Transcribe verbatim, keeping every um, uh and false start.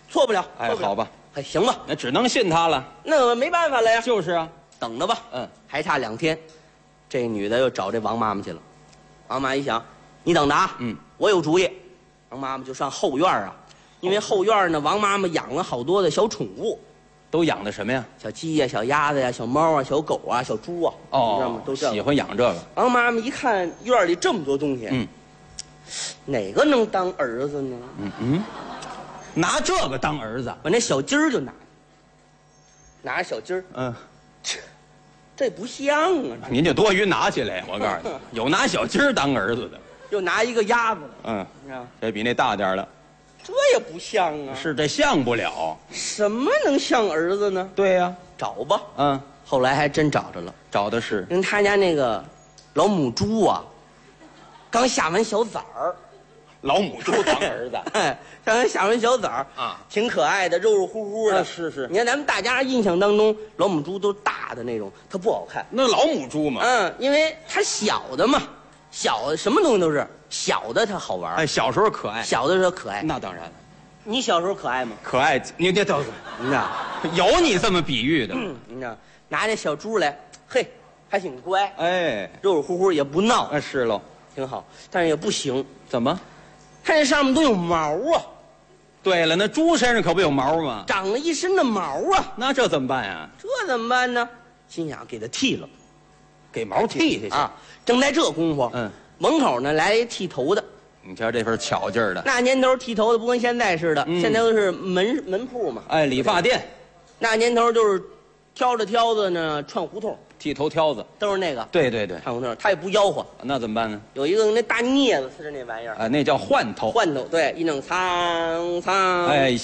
错不了。 哎， 错不了好吧， 哎，行吧， 那只能信他了。 那没办法了呀， 就是啊， 等着吧。 嗯， 还差两天，这女的又找这王妈妈去了。王妈一想，你等着啊， 嗯， 我有主意。王妈妈就上后院啊，因为后院呢，王妈妈养了好多的小宠物， 都养的什么呀？ 小鸡呀、小鸭子呀、小猫啊、小狗啊、小猪啊，你知道吗？都这样。 喜欢养这个。 王妈妈一看院里这么多东西， 嗯， 哪个能当儿子呢？ 嗯嗯，拿这个当儿子。 把那小鸡儿就拿，拿着小鸡儿， 嗯， 这不像啊！ 您就多余拿起来，我告诉你，有拿小鸡儿当儿子的。 又拿一个鸭子， 嗯， 你知道， 这比那大点儿了。 这也不像啊！ 是这像不了。 什么能像儿子呢？ 对呀、 找吧。 嗯， 后来还真找着了， 找的是因为他家那个老母猪啊，刚下完小崽儿， 老母猪当儿子。 哎，刚下完小崽儿啊， 挺可爱的，肉肉乎乎的。 啊是是你看咱们大家印象当中，老母猪都是大的那种，它不好看。 那老母猪嘛， 嗯，因为它小的嘛，小的什么东西都是小的，它好玩儿。 哎，小时候可爱。 小的时候可爱。 那当然了， 你小时候可爱吗？ 可爱。你这都你知道？ 有你这么比喻的。 嗯，你知道，拿那小猪来，嘿，还挺乖， 哎， 肉肉乎乎也不闹， 那是喽。 挺好。但是也不行， 怎么？ 它这上面都有毛啊， 对了，那猪身上可不有毛吗？ 长了一身的毛啊， 那这怎么办呀？ 这怎么办呢？心想给它剃了给毛剃下去。 啊！正在这功夫， 嗯， 门口呢来一剃头的。 你瞧这份巧劲儿的。 那年头剃头的不跟现在似的， 嗯现在都是门门铺嘛。 哎，理发店， 那年头就是挑着挑子呢串胡同， 剃头挑子。 都是那个对对对， 串胡同，他也不吆喝。 那怎么办呢？ 有一个那大镊子似的那玩意儿， 啊，那叫换头。 换头，对，一弄苍苍， 哎。